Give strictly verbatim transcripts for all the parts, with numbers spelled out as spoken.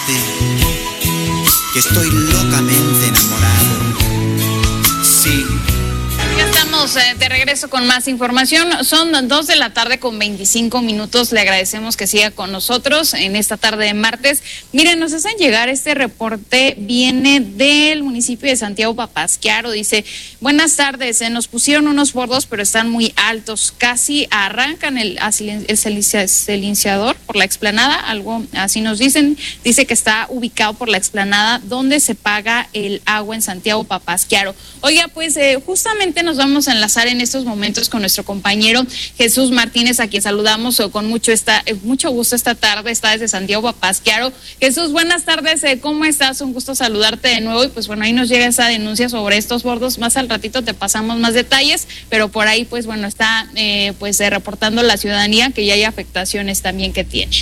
decirte que estoy locamente enamorado. Sí. Ya estamos eh, de regreso con más información. Son dos de la tarde con veinticinco minutos. Le agradecemos que siga con nosotros en esta tarde de martes. Miren, nos hacen llegar este reporte, viene del municipio de Santiago Papasquiaro. Dice, buenas tardes, eh, nos pusieron unos bordos, pero están muy altos. Casi arrancan el, el silenciador por la explanada, algo así nos dicen. Dice que está ubicado por la explanada donde se paga el agua en Santiago Papasquiaro. Oiga, pues eh, justamente nos vamos a enlazar en estos momentos con nuestro compañero Jesús Martínez, a quien saludamos con mucho esta, mucho gusto esta tarde, está desde Santiago Papasquiaro. Jesús, buenas tardes, ¿cómo estás? Un gusto saludarte de nuevo y pues bueno, ahí nos llega esa denuncia sobre estos bordos, más al ratito te pasamos más detalles, pero por ahí pues bueno, está eh, pues eh, reportando la ciudadanía que ya hay afectaciones también que tienen.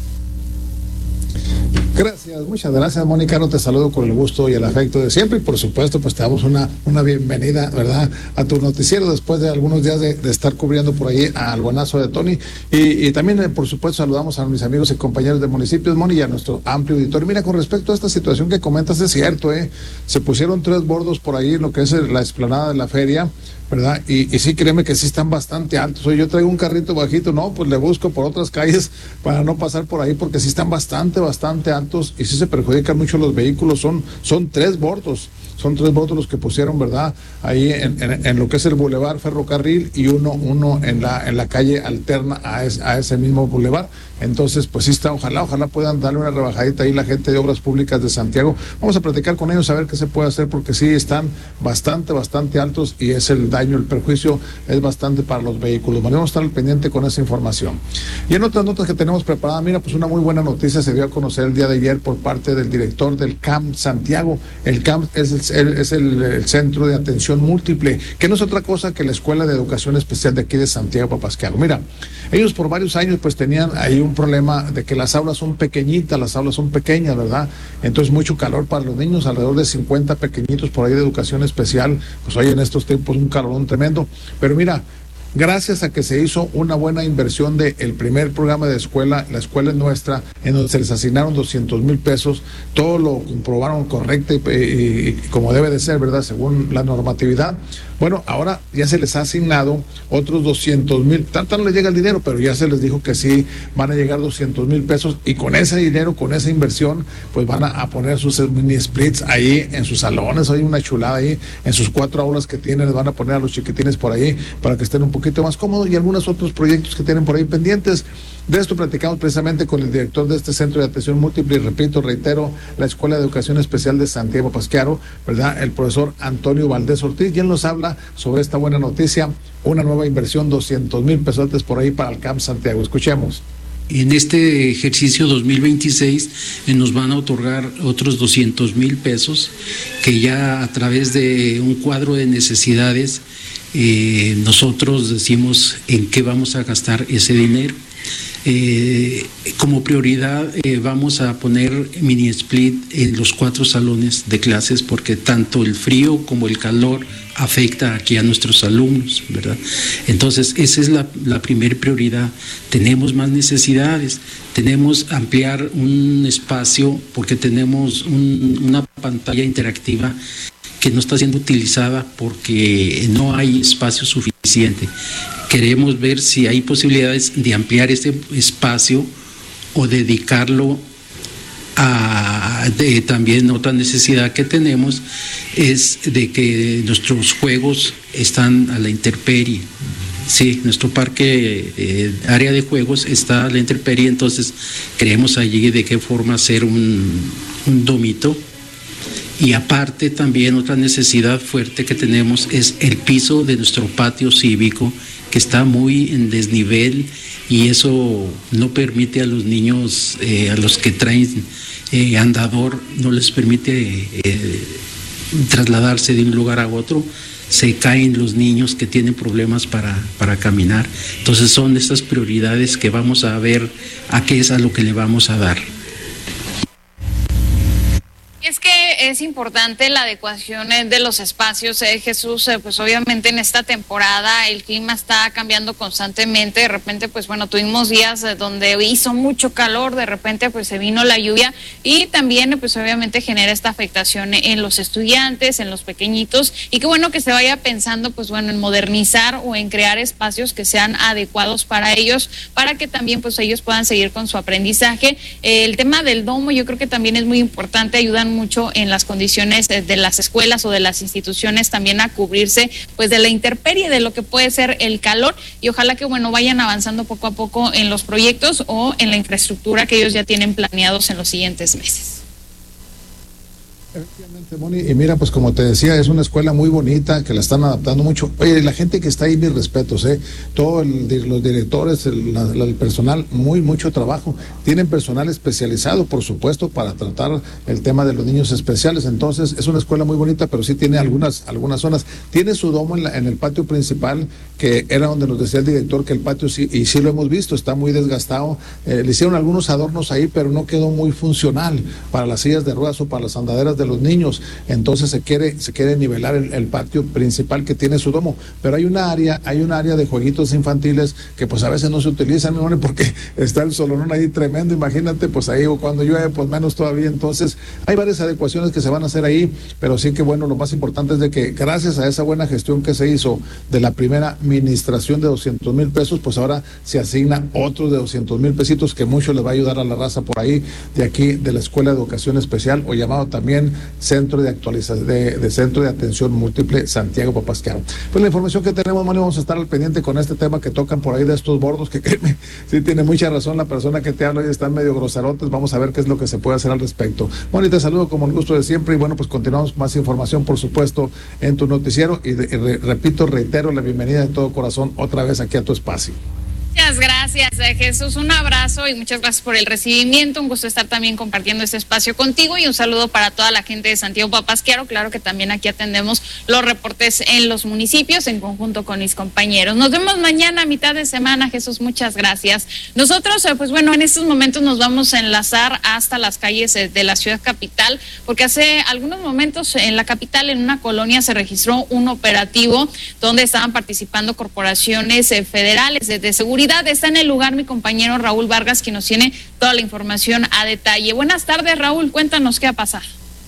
Gracias, muchas gracias, Mónica. No te saludo con el gusto y el afecto de siempre y por supuesto pues te damos una, una bienvenida, ¿verdad?, a tu noticiero después de algunos días de, de estar cubriendo por ahí al buenazo de Tony y, y también eh, por supuesto saludamos a mis amigos y compañeros de municipios, Moni, y a nuestro amplio auditorio. Mira, con respecto a esta situación que comentas, es cierto, ¿eh? Se pusieron tres bordos por ahí en lo que es la explanada de la feria, ¿verdad? Y, y sí, créeme que sí están bastante altos. Oye, yo traigo un carrito bajito, no, pues le busco por otras calles para no pasar por ahí, porque sí están bastante, bastante altos y sí se perjudican mucho los vehículos. Son, son tres bordos, son tres bordos los que pusieron, ¿verdad? Ahí en, en, en lo que es el Boulevard Ferrocarril y uno, uno en la, en la calle alterna a, es, a ese mismo Boulevard. Entonces, pues sí está, ojalá, ojalá puedan darle una rebajadita ahí la gente de Obras Públicas de Santiago. Vamos a platicar con ellos a ver qué se puede hacer, porque sí están bastante, bastante altos y es el daño, el perjuicio es bastante para los vehículos. Vamos a estar al pendiente con esa información. Y en otras notas que tenemos preparadas, mira, pues una muy buena noticia se dio a conocer el día de ayer por parte del director del C A M Santiago. El C A M es el, es el, el Centro de Atención Múltiple, que no es otra cosa que la Escuela de Educación Especial de aquí de Santiago Papasquiaro. Mira, ellos por varios años pues tenían ahí un problema de que las aulas son pequeñitas, las aulas son pequeñas, ¿verdad? Entonces mucho calor para los niños, alrededor de cincuenta pequeñitos por ahí de educación especial, pues hoy en estos tiempos un calorón tremendo, pero mira, gracias a que se hizo una buena inversión del el primer programa de escuela, la escuela es nuestra, en donde se les asignaron doscientos mil pesos, todo lo comprobaron correcto y, y, y como debe de ser, ¿verdad?, según la normatividad. Bueno, ahora ya se les ha asignado otros doscientos mil, tanto no les llega el dinero, pero ya se les dijo que sí, van a llegar doscientos mil pesos y con ese dinero, con esa inversión, pues van a, a poner sus mini splits ahí en sus salones, hay una chulada ahí, en sus cuatro aulas que tienen, les van a poner a los chiquitines por ahí para que estén un poquito más cómodos y algunos otros proyectos que tienen por ahí pendientes. De esto platicamos precisamente con el director de este Centro de Atención Múltiple y repito, reitero, la Escuela de Educación Especial de Santiago Papasquiaro, ¿verdad?, el profesor Antonio Valdés Ortiz, y él nos habla sobre esta buena noticia, una nueva inversión, doscientos mil pesos por ahí para el C A M Santiago. Escuchemos. En este ejercicio dos mil veintiséis eh, nos van a otorgar otros doscientos mil pesos que ya a través de un cuadro de necesidades eh, nosotros decimos en qué vamos a gastar ese dinero. Eh, como prioridad eh, vamos a poner mini split en los cuatro salones de clases porque tanto el frío como el calor afecta aquí a nuestros alumnos, ¿verdad? Entonces esa es la, la primera prioridad. Tenemos más necesidades, tenemos ampliar un espacio porque tenemos un, una pantalla interactiva que no está siendo utilizada porque no hay espacio suficiente. Queremos ver si hay posibilidades de ampliar este espacio o dedicarlo a de, también otra necesidad que tenemos es de que nuestros juegos están a la intemperie. Sí, nuestro parque, eh, área de juegos está a la intemperie, entonces queremos allí de qué forma hacer un, un domito. Y aparte también otra necesidad fuerte que tenemos es el piso de nuestro patio cívico, que está muy en desnivel y eso no permite a los niños, eh, a los que traen eh, andador, no les permite eh, trasladarse de un lugar a otro, se caen los niños que tienen problemas para, para caminar. Entonces son estas prioridades que vamos a ver a qué es a lo que le vamos a dar. Es que es importante la adecuación de los espacios, eh, Jesús, eh, pues obviamente en esta temporada el clima está cambiando constantemente, de repente pues bueno, tuvimos días eh, donde hizo mucho calor, de repente pues se vino la lluvia y también pues obviamente genera esta afectación en los estudiantes, en los pequeñitos, y qué bueno que se vaya pensando pues bueno en modernizar o en crear espacios que sean adecuados para ellos, para que también pues ellos puedan seguir con su aprendizaje. Eh, el tema del domo yo creo que también es muy importante, ayudan mucho en las condiciones de las escuelas o de las instituciones también a cubrirse pues de la intemperie, de lo que puede ser el calor, y ojalá que bueno vayan avanzando poco a poco en los proyectos o en la infraestructura que ellos ya tienen planeados en los siguientes meses. Efectivamente, Moni, y mira, pues como te decía, es una escuela muy bonita, que la están adaptando mucho. Oye, la gente que está ahí, mis respetos, ¿eh? Todos los directores, el, la, el personal, muy, mucho trabajo. Tienen personal especializado, por supuesto, para tratar el tema de los niños especiales. Entonces, es una escuela muy bonita, pero sí tiene algunas, algunas zonas. Tiene su domo en, la, en el patio principal, que era donde nos decía el director que el patio sí, y sí lo hemos visto, está muy desgastado. Eh, le hicieron algunos adornos ahí, pero no quedó muy funcional para las sillas de ruedas o para las andaderas de los niños. Entonces se quiere se quiere nivelar el, el patio principal que tiene su domo, pero hay una área hay un área de jueguitos infantiles que pues a veces no se utilizan, ¿no? Porque está el solonón ahí tremendo, imagínate, pues ahí cuando llueve pues menos todavía. Entonces hay varias adecuaciones que se van a hacer ahí, pero sí que bueno, lo más importante es de que gracias a esa buena gestión que se hizo de la primera administración de doscientos mil pesos, pues ahora se asigna otro de doscientos mil pesitos que mucho le va a ayudar a la raza por ahí de aquí de la Escuela de Educación Especial, o llamado también Centro de Actualización, de, de Centro de Atención Múltiple Santiago Papasquiaro. Pues la información que tenemos, Moni, vamos a estar al pendiente con este tema que tocan por ahí de estos bordos, que créeme, sí tiene mucha razón la persona que te habla y están medio groserotes. Vamos a ver qué es lo que se puede hacer al respecto. Moni, te saludo como el gusto de siempre y bueno, pues continuamos con más información, por supuesto, en tu noticiero y, de, y re, repito, reitero la bienvenida de todo corazón otra vez aquí a tu espacio. Muchas gracias, Jesús, un abrazo y muchas gracias por el recibimiento, un gusto estar también compartiendo este espacio contigo y un saludo para toda la gente de Santiago Papasquiaro. Claro que también aquí atendemos los reportes en los municipios en conjunto con mis compañeros. Nos vemos mañana a mitad de semana, Jesús, muchas gracias. Nosotros, pues bueno, en estos momentos nos vamos a enlazar hasta las calles de la ciudad capital, porque hace algunos momentos en la capital, en una colonia, se registró un operativo donde estaban participando corporaciones federales de, de seguridad. Está en el lugar mi compañero Raúl Vargas, quien nos tiene toda la información a detalle. Buenas tardes, Raúl, cuéntanos qué ha pasado.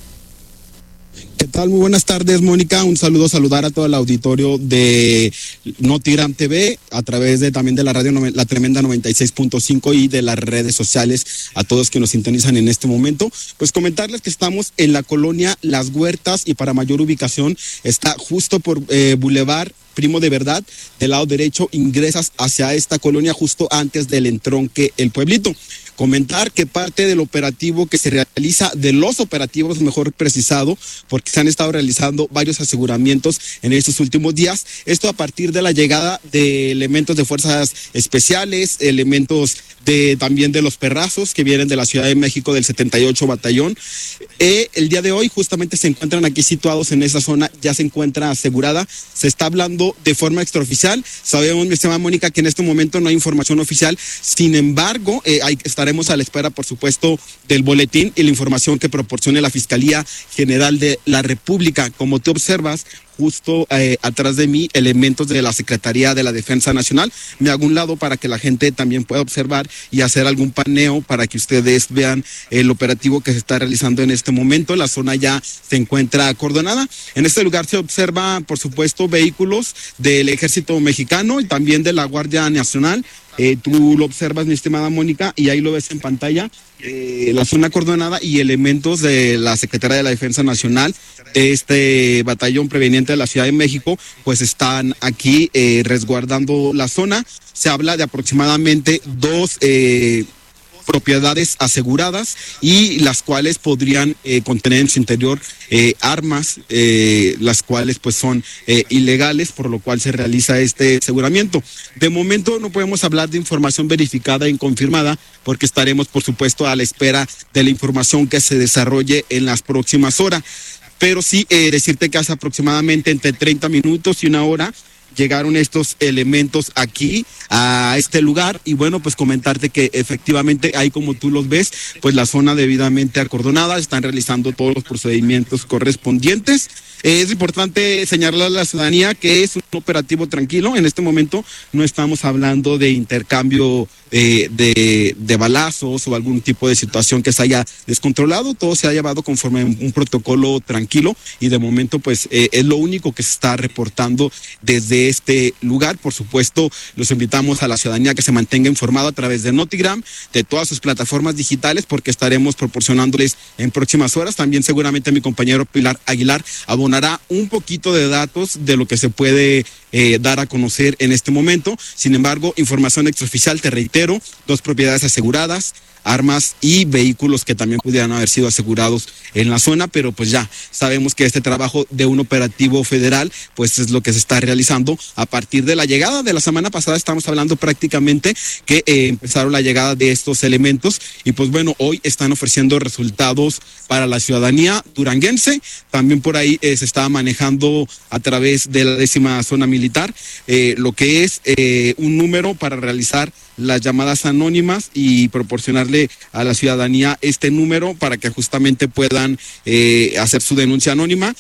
¿Qué tal? Muy buenas tardes, Mónica. Un saludo, saludar a todo el auditorio de Notigram T V, a través de también de la radio La Tremenda noventa y seis punto cinco y de las redes sociales, a todos que nos sintonizan en este momento. Pues comentarles que estamos en la colonia Las Huertas y para mayor ubicación está justo por eh, Boulevard Primo de Verdad, del lado derecho ingresas hacia esta colonia justo antes del entronque El Pueblito. Comentar que parte del operativo que se realiza, de los operativos mejor precisado, porque se han estado realizando varios aseguramientos en estos últimos días, esto a partir de la llegada de elementos de fuerzas especiales, elementos de también de los perrazos que vienen de la Ciudad de México del setenta y ocho Batallón. Eh, el día de hoy justamente se encuentran aquí situados en esa zona, ya se encuentra asegurada, se está hablando de forma extraoficial. Sabemos, mi estimada Mónica, que en este momento no hay información oficial, sin embargo, eh, hay, estaremos a la espera, por supuesto, del boletín y la información que proporcione la Fiscalía General de la República. Como te observas, justo eh, atrás de mí, elementos de la Secretaría de la Defensa Nacional. Me hago un lado para que la gente también pueda observar y hacer algún paneo para que ustedes vean el operativo que se está realizando en este momento. La zona ya se encuentra acordonada. En este lugar se observa, por supuesto, vehículos del Ejército Mexicano y también de la Guardia Nacional. Eh, tú lo observas, mi estimada Mónica, y ahí lo ves en pantalla, eh, la zona acordonada y elementos de la Secretaría de la Defensa Nacional, de este batallón preveniente de la Ciudad de México, pues están aquí eh, resguardando la zona. Se habla de aproximadamente dos eh, propiedades aseguradas y las cuales podrían eh, contener en su interior eh, armas, eh, las cuales pues son eh, ilegales, por lo cual se realiza este aseguramiento. De momento no podemos hablar de información verificada e confirmada, porque estaremos por supuesto a la espera de la información que se desarrolle en las próximas horas. Pero sí eh, decirte que hace aproximadamente entre treinta minutos y una hora llegaron estos elementos aquí a este lugar y bueno, pues comentarte que efectivamente ahí como tú los ves, pues la zona debidamente acordonada, están realizando todos los procedimientos correspondientes. Es importante señalar a la ciudadanía que es un operativo tranquilo. En este momento no estamos hablando de intercambio eh, de, de balazos o algún tipo de situación que se haya descontrolado. Todo se ha llevado conforme a un protocolo tranquilo y de momento pues eh, es lo único que se está reportando desde este lugar. Por supuesto, los invitamos a la ciudadanía que se mantenga informada a través de Notigram, de todas sus plataformas digitales, porque estaremos proporcionándoles en próximas horas. También seguramente mi compañero Pilar Aguilar abonará un poquito de datos de lo que se puede eh, dar a conocer en este momento. Sin embargo, información extraoficial, te reitero, dos propiedades aseguradas, armas y vehículos que también pudieran haber sido asegurados en la zona, pero pues ya sabemos que este trabajo de un operativo federal pues es lo que se está realizando a partir de la llegada de la semana pasada. Estamos hablando prácticamente que eh, empezaron la llegada de estos elementos y pues bueno, hoy están ofreciendo resultados para la ciudadanía duranguense. También por ahí eh, se está manejando a través de la décima zona militar eh, lo que es eh, un número para realizar las llamadas anónimas y proporcionarle a la ciudadanía este número para que justamente puedan eh, hacer su denuncia anónima